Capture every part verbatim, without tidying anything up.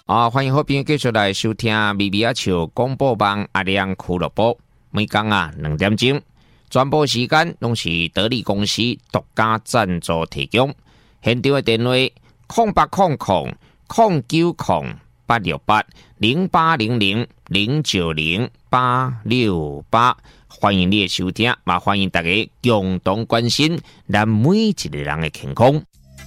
啊，欢迎好朋友继续来收听咪咪啊笑广播网阿亮俱乐部，每天啊两点钟，全部时间拢是得力公司独家赞助提供。现场的电话空八空空空九空八六八零八零零零九零八六八，欢迎你的收听，嘛欢迎大家共同关心咱每一个人的健康。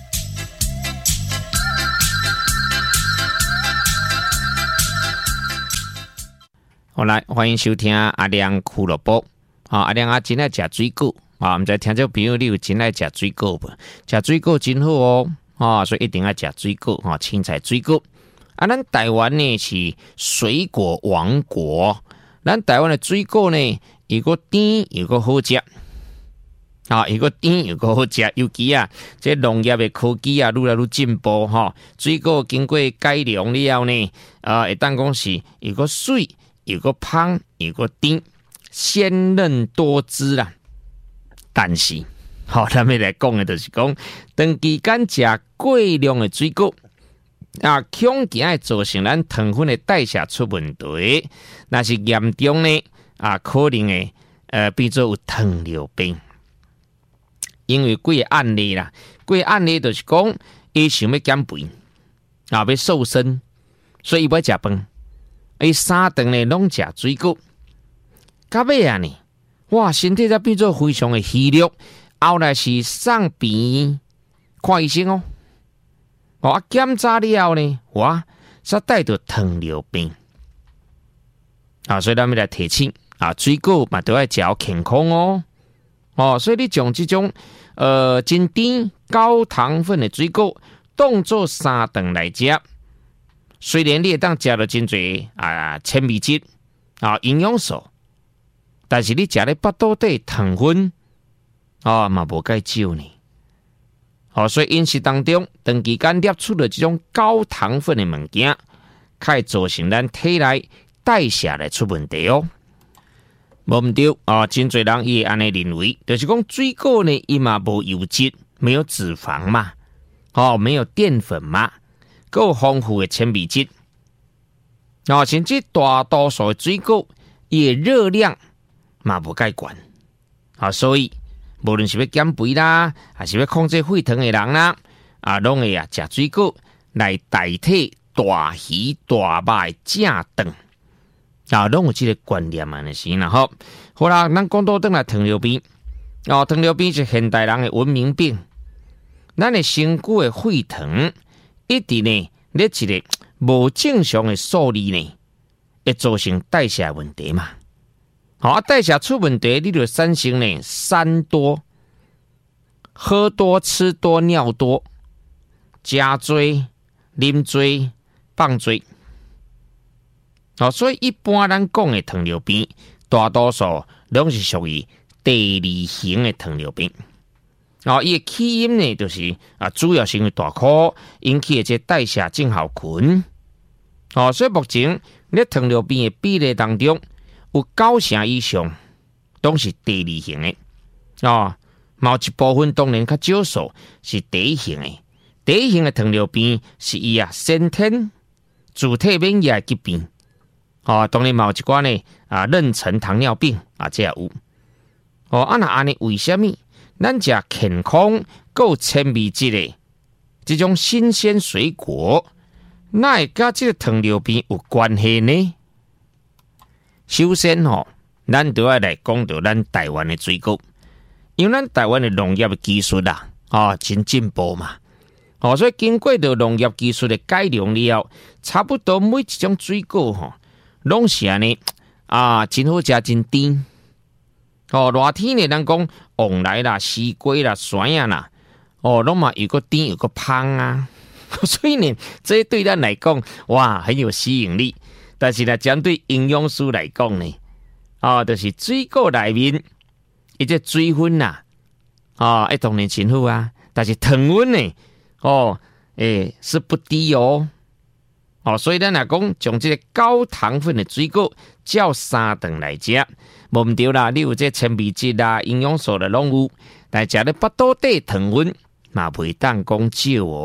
好来，欢迎收听阿亮俱乐部。啊，阿亮啊，真爱食水果啊！唔知听众朋友你有真爱食水果不？食水果真好哦，啊，所以一定要食水果啊，青菜水果。啊，咱台湾呢是水果王国，咱台湾的水果呢，有个甜，有个好食。啊，有个甜，有个好食，尤其啊，这农业的科技啊，愈来愈进步哈。水果经过改良了后呢，啊，会当讲是有个水。有个香，有个甜，鲜嫩多汁啦。但是，好、哦，咱们来讲的就是讲，长期间食过量的水果，啊，恐惊会造成咱糖分的代谢出问题。那是严重呢，啊，可能会呃变做有糖尿病。因为几个案例啦，几个案例就是讲，伊想要减肥，啊，要瘦身，所以伊要食饭。伊三顿呢拢食水果，到尾啊呢，哇，身体才变做非常的虚弱，后来是送病看医生哦。哦，啊检查了后呢，哇，才带着糖尿病啊，所以咱们来提醒啊，水果嘛都要食健康哦。哦，所以你将这种呃真甜高糖分的水果当做三顿来食。虽然你会当食到真侪啊纤维质啊营养素，但是你食咧腹肚底糖分啊嘛无介少呢。哦，所以饮食当中长期间摄取了这种高糖分的物件，可以造成咱体内代谢来出问题哦。无毋对啊，真侪人伊会安尼认为，就是讲水果呢，伊嘛无油脂，没有脂肪嘛，哦，没有淀粉嘛。够丰富的纤维质，啊，甚至大多数的水果，伊的热量嘛无介悬，啊，所以无论是要减肥啦，还是要控制血糖的人啦，啊，拢会啊食水果来代替大鱼大肉的正饭，啊，拢有这个观念啊，是然后，好啦，咱讲到转来糖尿病，哦，糖尿病是现代人的文明病，咱的身躯的血糖。一直呢，你一个无正常的数字呢，会造成代谢问题嘛？好、啊，代谢出问题，你就产生呢三多：喝多、吃多、尿多、食多、啉多、放多。好、哦，所以一般咱讲的糖尿病，大多数拢是属于第二型的糖尿病。哦，伊的起因呢，就是啊，主要是因为大颗引起的这代谢症候群。哦，所以目前咧糖尿病的比例当中，有九成以上都是第二型的。哦，某一部分当然较少数是第一型的。第一型的糖尿病是伊啊先天自体免疫的疾病。哦，当然某一寡呢啊妊娠糖尿病啊，这也有。哦，啊那安尼为什么？咱食健康、够纤维质的这种新鲜水果，那会跟这个糖尿病有关系呢？首先吼、哦，咱就要来讲到咱台湾的水果，因为咱台湾的农业的技术啦，啊、哦，真进步嘛，哦，所以经过着农业技术的改良了后，差不多每一种水果吼，拢是安尼啊，真好食，真甜。哦，热天呢，咱讲旺来啦、西瓜啦、酸啊啦，哦，拢嘛有个甜有个香啊，所以呢，这对咱来讲，哇，很有吸引力。但是呢，针对营养师来讲呢，哦，就是水果内面，伊这水分呐，啊、哦，一当然真好啊，但是糖分呢，哦，诶，是不低哦。哦，所以咱来讲，将这个高糖分的水果照三顿来食，无毋对啦。你有这纤维质啦、营养素的拢有，但食咧腹肚底糖分嘛袂当讲少哦。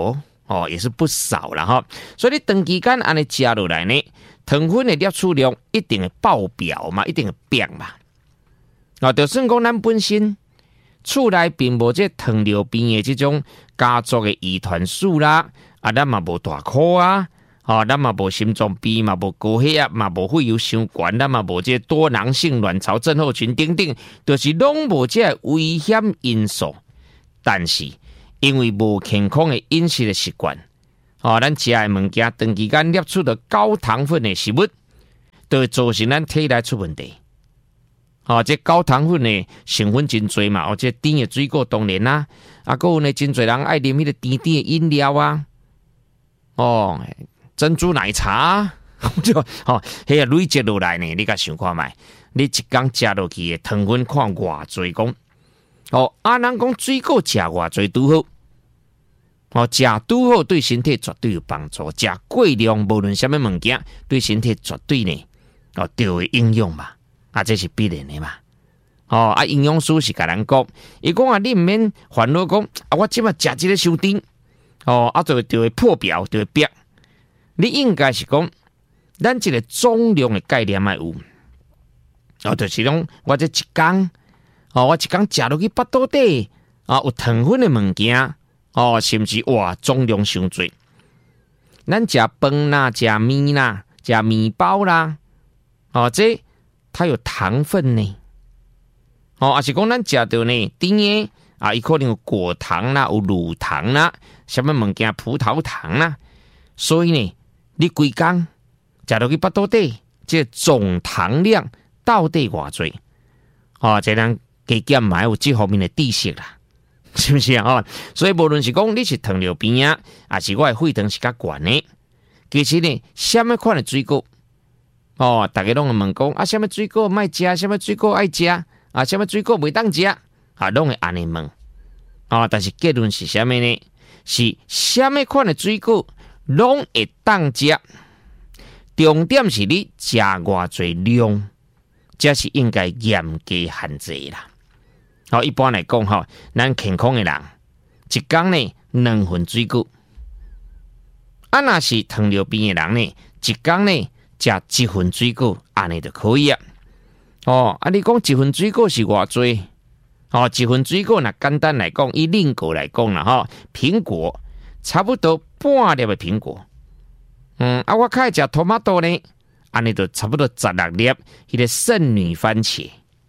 哦，也是不少了哈。所以你长期间安尼食落来呢，糖分的摄取量一定会爆表嘛，一定会变嘛。啊，就算讲咱本身厝内并无这糖尿病的这种家族的遗传数啦，啊，咱嘛无大箍啊。哦，咱嘛无心脏病，嘛无高血压，嘛无血油伤悬，咱嘛无这多囊性卵巢症候群等等，就是拢无这危险因素。但是因为无健康的饮食的习惯，哦，咱食的物件长期间摄取到高糖分的食物，就会造成咱体内出问题。哦，这高糖分的成分真多嘛，哦，这甜的水果当然啦，啊，还有呢，真侪人爱啉迄个甜甜的饮料啊，哦。珍珠奶茶，就哦，迄个累积落来呢，你甲想看卖，你一工食落去的糖分看偌侪讲，哦，啊，人讲水果食偌侪拄好，哦，食拄好对身体绝对有帮助，食过量无论什么物件，对身体绝对呢，哦，就会影响嘛，啊，这是必然的嘛，哦，啊，营养师是甲咱讲，伊讲啊，你毋免烦恼讲，啊，我即马食即个伤甜，哦，啊，就会就会破表，就会变。你应该是讲，咱这个总量的概念要有，哦，就是讲我这一天，哦，我一天食落去腹肚底，啊，有糖分的物件，哦，甚至哇，总量伤多。咱食饭啦，食面啦，食面包啦，哦，这它有糖分呢，哦，也是讲咱食到呢甜的啊，伊可能有果糖啦，有乳糖啦，什么物件葡萄糖啦，所以呢。你规工食落去腹肚底，这总糖量到底偌济？哦，这人加减嘛有这方面的知识啦，是不是啊？哦，所以无论是讲你是糖尿病啊，还是我的血糖是较悬的，其实呢，什么款的水果，哦，大家拢会问讲啊，什么水果卖食，什么水果爱食，啊，什么水果袂当食，啊，拢会安尼问。啊，但是结论是什么呢？是什么款的水果？拢会当食，重点是你食偌侪量，这是应该严格限制啦。好，一般来讲吼，咱健康的人一天呢两份水果，啊，若是糖尿病的人呢，一天呢食一份水果，安尼就可以啊。哦，啊，你讲一份水果是偌侪？哦，一份水果若简单来讲，以另果来讲啦，吼，苹果差不多。半粒的苹果，嗯，啊，我开食토마토呢，安尼就差不多十六粒，迄个圣女番茄，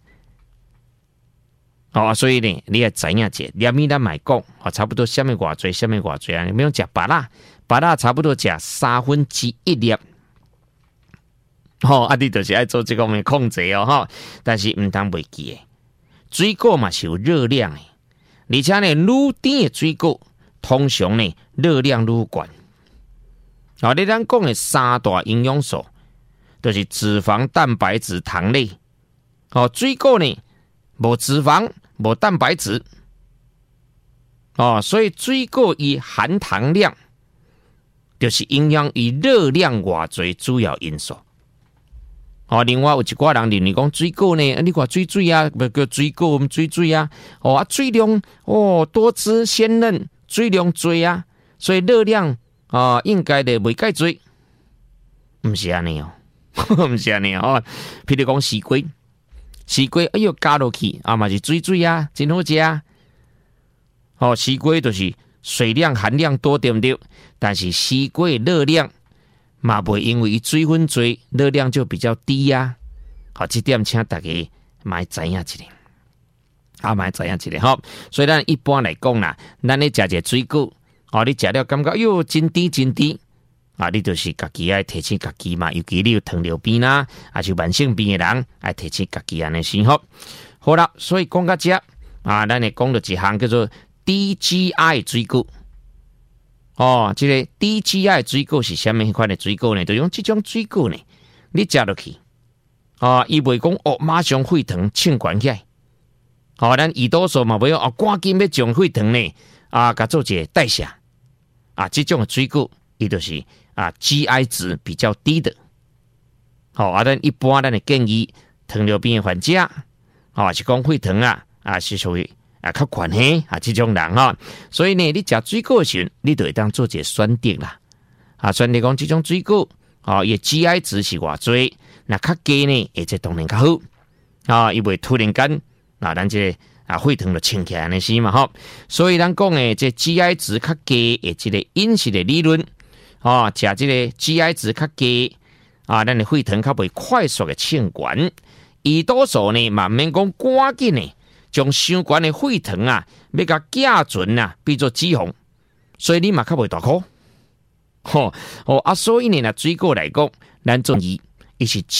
哦，所以呢，你也知影者，粒米咱买讲，哦，差不多什么偌济，什么偌济啊？你不用食白啦，白啦差不多食三分之一粒，哦，啊，你就是爱做这个方面控制哦，哈，但是唔通袂记诶，水果嘛是有热量诶，而且呢，愈甜的水果。通常呢，热量愈高。啊，你咱讲的三大营养素，就是脂肪、蛋白质、糖类。哦，水果呢，无脂肪、无蛋白质。哦，所以水果以含糖量，就是影响以热量偌侪主要因素。哦，另外有一寡人认为讲水果呢，你看水水啊，不叫水果，水水啊，哦啊，水量哦多汁鲜嫩。水量多啊，所以热量啊、呃、应该的袂介多，唔是安尼哦，唔是安尼哦。譬如讲西瓜，西瓜哎呦加落去啊嘛是水水啊，真好食啊。哦，西瓜就是水量含量多对不对？但是西瓜的热量嘛袂因为伊水分多，热量就比较低啊。好，这点请大家买知影一下。啊，买知影一下吼，所以咱一般来讲啦，咱咧食一个水果，哦，你食了感觉哟真甜真甜，啊，你就是家己爱提醒家己嘛，尤其你有糖尿病啦，还是慢性病的人，爱提醒家己安尼生活。好啦，所以讲到这啊，咱会讲到一项叫做低 G I 的水果。哦，这个低 G I 的水果是什么款的水果呢？就用这种水果呢，你食落去，啊，伊袂讲哦，马上血糖冲悬起来。哦，咱胰岛素嘛，袂用哦，赶紧要将血糖呢啊，甲做一个代谢啊，这种的水果，伊就是啊 G I 值比较低的。好、哦、啊，咱一般咱的建议糖尿病的患者，啊、哦，是讲血糖啊啊是属于啊较悬嘿啊，这种人哈，所以呢，你食水果时，你就会当做一个选择啦。啊，选择讲这种水果，哦，伊 G I 值是偌多，那较低呢，而且当然较好啊，伊袂突然间啊，咱这啊血糖就升起来安尼是嘛吼。所以咱讲诶，这 G I 值较低诶，这个饮食的理论啊，食这个 G I 值较低啊，咱的血糖较袂快速的升悬，胰岛素呢，慢慢讲赶紧呢。将相关的血糖啊，要甲甲醇啊，变做脂肪，所以你嘛较袂大苦。吼、哦，哦啊，所以呢，水果来讲，咱中医伊是